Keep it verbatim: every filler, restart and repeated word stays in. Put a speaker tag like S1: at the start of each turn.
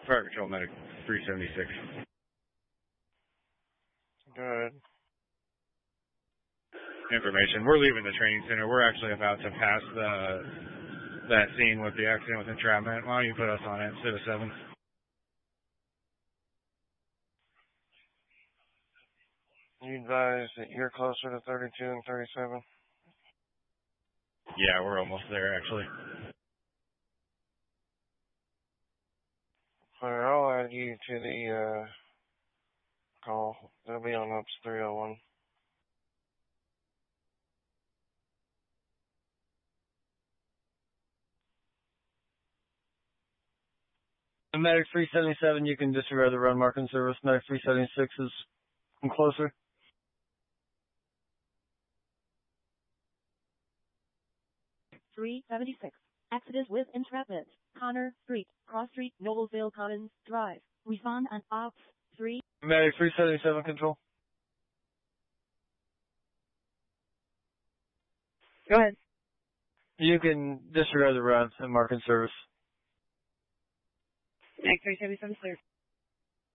S1: Fire Control Medic three seventy-six.
S2: Good.
S1: Information. We're leaving the training center. We're actually about to pass the that scene with the accident with entrapment. Why don't you put us on it instead of seven?
S2: You advise that you're closer to thirty-two and thirty-seven?
S1: Yeah, we're almost there, actually.
S2: Alright, I'll add you to the uh, call. They'll be on Ups three oh one.
S3: Medic three seventy-seven, you can disregard the run marking service. Medic three seventy-six is closer.
S4: three seventy-six. Exodus with entrapment. Connor Street, Cross Street, Noblesville Commons Drive. Respond on Ops three.
S3: Medic three seventy-seven, control.
S5: Go ahead.
S3: You can disregard the run and marking service.
S5: Medic three seventy-seven, clear.